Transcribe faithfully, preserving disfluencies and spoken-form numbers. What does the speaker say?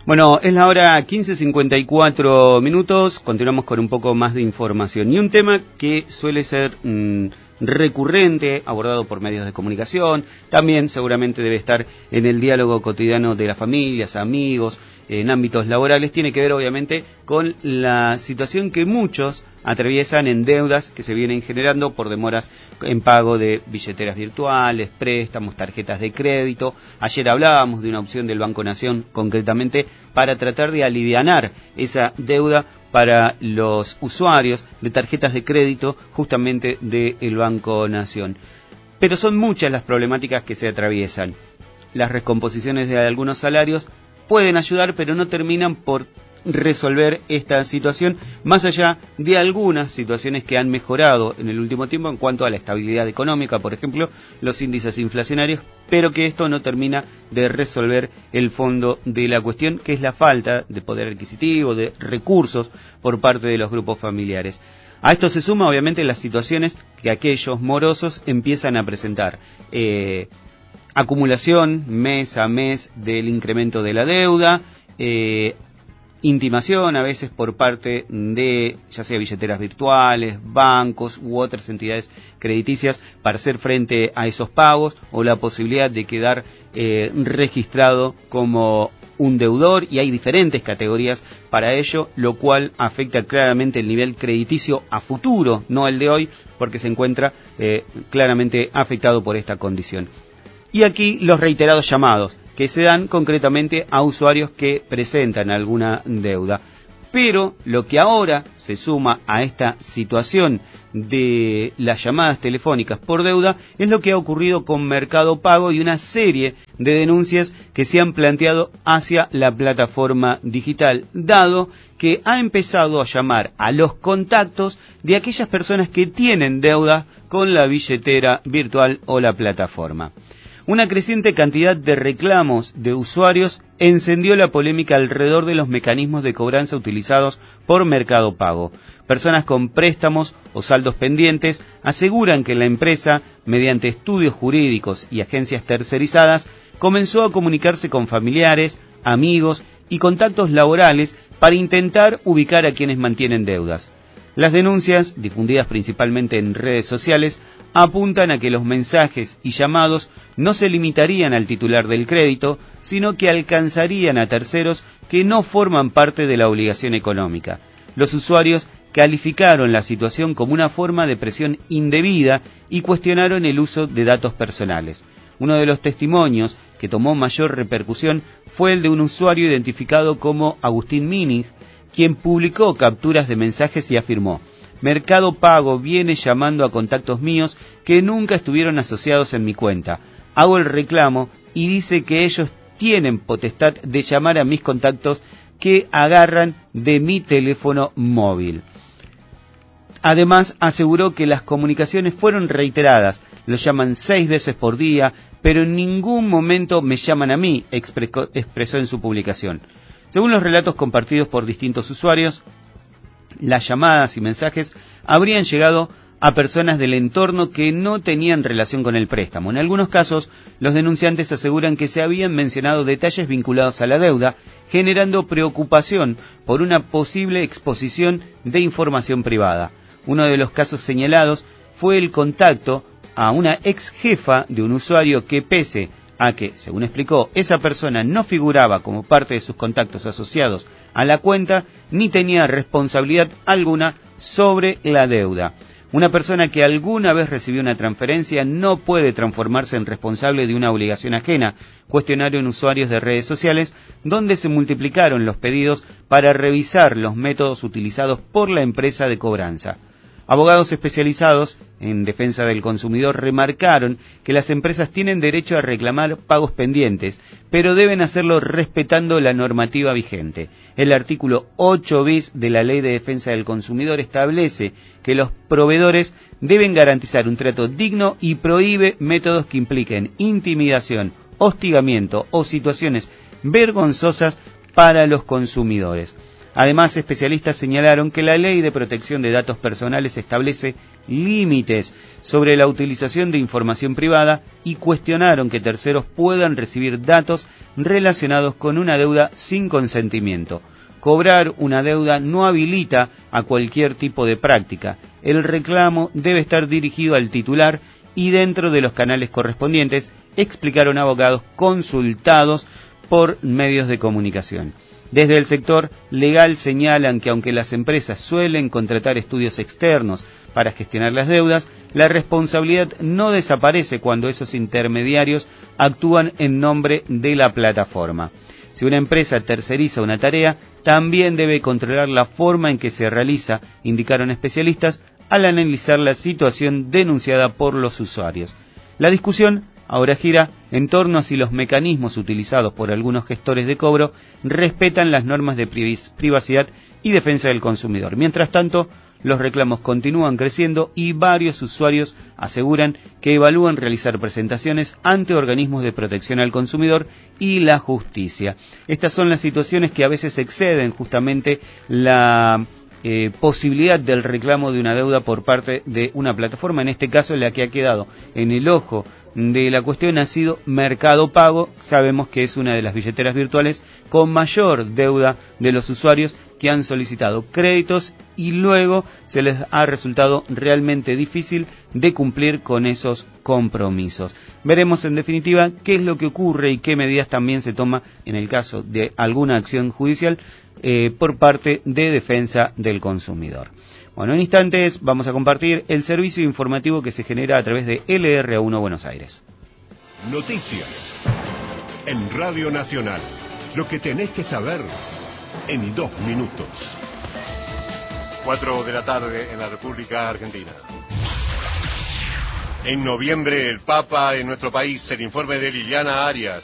Bueno, es la hora quince cincuenta y cuatro minutos, continuamos con un poco más de información. Y un tema que suele ser mmm, recurrente, abordado por medios de comunicación, también seguramente debe estar en el diálogo cotidiano de las familias, amigos, en ámbitos laborales, tiene que ver obviamente con la situación que muchos atraviesan en deudas que se vienen generando por demoras en pago de billeteras virtuales, préstamos, tarjetas de crédito. Ayer hablábamos de una opción del Banco Nación concretamente para tratar de alivianar esa deuda para los usuarios de tarjetas de crédito justamente del Banco Nación. Pero son muchas las problemáticas que se atraviesan. Las recomposiciones de algunos salarios pueden ayudar, pero no terminan por resolver esta situación, más allá de algunas situaciones que han mejorado en el último tiempo en cuanto a la estabilidad económica, por ejemplo, los índices inflacionarios, pero que esto no termina de resolver el fondo de la cuestión, que es la falta de poder adquisitivo, de recursos por parte de los grupos familiares. A esto se suma obviamente las situaciones que aquellos morosos empiezan a presentar. Eh, acumulación mes a mes del incremento de la deuda, eh, intimación a veces por parte de ya sea billeteras virtuales, bancos u otras entidades crediticias para hacer frente a esos pagos, o la posibilidad de quedar eh, registrado como un deudor, y hay diferentes categorías para ello, lo cual afecta claramente el nivel crediticio a futuro, no el de hoy, porque se encuentra eh, claramente afectado por esta condición. Y aquí los reiterados llamados, que se dan concretamente a usuarios que presentan alguna deuda. Pero lo que ahora se suma a esta situación de las llamadas telefónicas por deuda es lo que ha ocurrido con Mercado Pago y una serie de denuncias que se han planteado hacia la plataforma digital, dado que ha empezado a llamar a los contactos de aquellas personas que tienen deuda con la billetera virtual o la plataforma. Una creciente cantidad de reclamos de usuarios encendió la polémica alrededor de los mecanismos de cobranza utilizados por Mercado Pago. Personas con préstamos o saldos pendientes aseguran que la empresa, mediante estudios jurídicos y agencias tercerizadas, comenzó a comunicarse con familiares, amigos y contactos laborales para intentar ubicar a quienes mantienen deudas. Las denuncias, difundidas principalmente en redes sociales, apuntan a que los mensajes y llamados no se limitarían al titular del crédito, sino que alcanzarían a terceros que no forman parte de la obligación económica. Los usuarios calificaron la situación como una forma de presión indebida y cuestionaron el uso de datos personales. Uno de los testimonios que tomó mayor repercusión fue el de un usuario identificado como Agustín Mining, quien publicó capturas de mensajes y afirmó: Mercado Pago viene llamando a contactos míos que nunca estuvieron asociados en mi cuenta. Hago el reclamo y dice que ellos tienen potestad de llamar a mis contactos que agarran de mi teléfono móvil. Además, aseguró que las comunicaciones fueron reiteradas, lo llaman seis veces por día, pero en ningún momento me llaman a mí, expresó en su publicación. Según los relatos compartidos por distintos usuarios, las llamadas y mensajes habrían llegado a personas del entorno que no tenían relación con el préstamo. En algunos casos, los denunciantes aseguran que se habían mencionado detalles vinculados a la deuda, generando preocupación por una posible exposición de información privada. Uno de los casos señalados fue el contacto a una ex jefa de un usuario que, pese a que, según explicó, esa persona no figuraba como parte de sus contactos asociados a la cuenta, ni tenía responsabilidad alguna sobre la deuda. Una persona que alguna vez recibió una transferencia no puede transformarse en responsable de una obligación ajena, cuestionaron usuarios de redes sociales, donde se multiplicaron los pedidos para revisar los métodos utilizados por la empresa de cobranza. Abogados especializados en defensa del consumidor remarcaron que las empresas tienen derecho a reclamar pagos pendientes, pero deben hacerlo respetando la normativa vigente. El artículo ocho bis de la Ley de Defensa del Consumidor establece que los proveedores deben garantizar un trato digno y prohíbe métodos que impliquen intimidación, hostigamiento o situaciones vergonzosas para los consumidores. Además, especialistas señalaron que la Ley de Protección de Datos Personales establece límites sobre la utilización de información privada y cuestionaron que terceros puedan recibir datos relacionados con una deuda sin consentimiento. Cobrar una deuda no habilita a cualquier tipo de práctica. El reclamo debe estar dirigido al titular y dentro de los canales correspondientes, explicaron abogados consultados por medios de comunicación. Desde el sector legal señalan que aunque las empresas suelen contratar estudios externos para gestionar las deudas, la responsabilidad no desaparece cuando esos intermediarios actúan en nombre de la plataforma. Si una empresa terceriza una tarea, también debe controlar la forma en que se realiza, indicaron especialistas, al analizar la situación denunciada por los usuarios. La discusión ahora gira en torno a si los mecanismos utilizados por algunos gestores de cobro respetan las normas de privacidad y defensa del consumidor. Mientras tanto, los reclamos continúan creciendo y varios usuarios aseguran que evalúan realizar presentaciones ante organismos de protección al consumidor y la justicia. Estas son las situaciones que a veces exceden justamente la Eh, posibilidad del reclamo de una deuda por parte de una plataforma. En este caso, la que ha quedado en el ojo de la cuestión ha sido Mercado Pago. Sabemos que es una de las billeteras virtuales con mayor deuda de los usuarios que han solicitado créditos y luego se les ha resultado realmente difícil de cumplir con esos compromisos. Veremos en definitiva qué es lo que ocurre y qué medidas también se toma en el caso de alguna acción judicial eh, por parte de defensa del consumidor. Bueno, en instantes vamos a compartir el servicio informativo que se genera a través de L R uno Buenos Aires. Noticias en Radio Nacional. Lo que tenés que saber en dos minutos. Cuatro de la tarde en la República Argentina. En noviembre, el Papa en nuestro país, el informe de Liliana Arias.